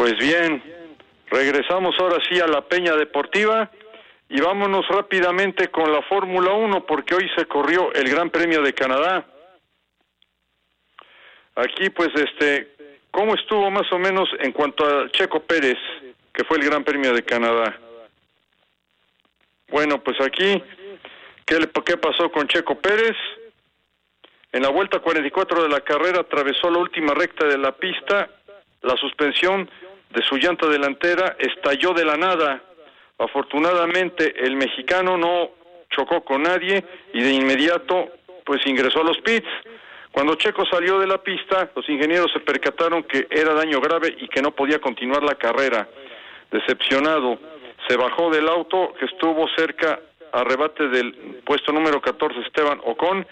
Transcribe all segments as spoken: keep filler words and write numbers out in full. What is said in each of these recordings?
Pues bien, regresamos ahora sí a la Peña Deportiva y vámonos rápidamente con la Fórmula uno porque hoy se corrió el Gran Premio de Canadá. Aquí pues este, ¿cómo estuvo más o menos en cuanto a Checo Pérez, que fue el Gran Premio de Canadá? Bueno, pues aquí, ¿qué, le, qué pasó con Checo Pérez? En la vuelta cuarenta y cuatro de la carrera atravesó la última recta de la pista, la suspensión de su llanta delantera estalló de la nada. Afortunadamente el mexicano no chocó con nadie y de inmediato pues ingresó a los pits. Cuando Checo salió de la pista, los ingenieros se percataron que era daño grave y que no podía continuar la carrera. Decepcionado, se bajó del auto que estuvo cerca a rebate del puesto número catorce Esteban Ocon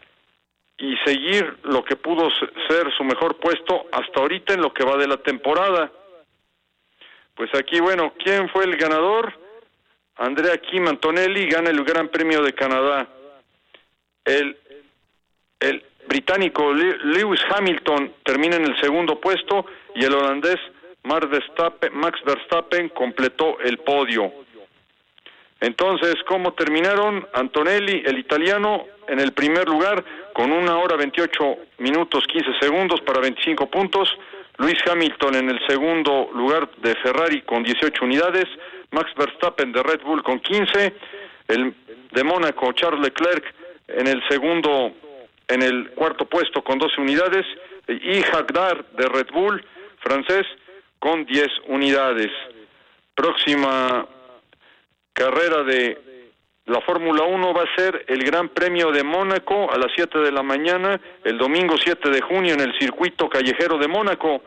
y seguir lo que pudo ser su mejor puesto hasta ahorita en lo que va de la temporada. Pues aquí, bueno, ¿quién fue el ganador? Andrea Kim Antonelli gana el Gran Premio de Canadá. El, el británico Lewis Hamilton termina en el segundo puesto y el holandés Max Verstappen, Max Verstappen completó el podio. Entonces, ¿cómo terminaron? Antonelli, el italiano, en el primer lugar con una hora veintiocho minutos quince segundos para veinticinco puntos. Lewis Hamilton en el segundo lugar de Ferrari con dieciocho unidades. Max Verstappen de Red Bull con quince. El de Mónaco, Charles Leclerc, en el segundo, en el cuarto puesto con doce unidades. Y Hagdar de Red Bull, francés, con diez unidades. Próxima carrera de la Fórmula uno va a ser el Gran Premio de Mónaco a las siete de la mañana, el domingo siete de junio en el circuito callejero de Mónaco.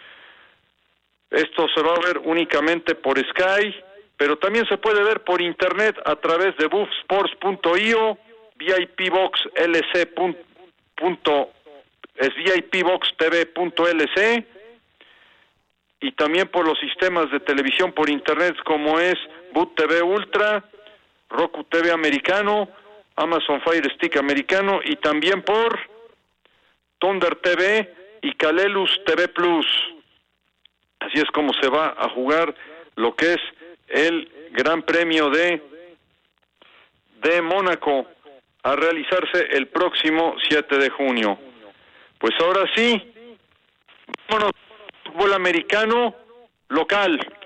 Esto se va a ver únicamente por Sky, pero también se puede ver por internet a través de buff sports punto i o, V I P Box L C punto, es V I P Box T V punto L C y también por los sistemas de televisión por internet como es Boot T V Ultra, Roku T V americano, Amazon Fire Stick americano y también por Thunder T V y Kalelus T V Plus. Así es como se va a jugar lo que es el Gran Premio de, de Mónaco a realizarse el próximo siete de junio. Pues ahora sí, vámonos al fútbol americano local.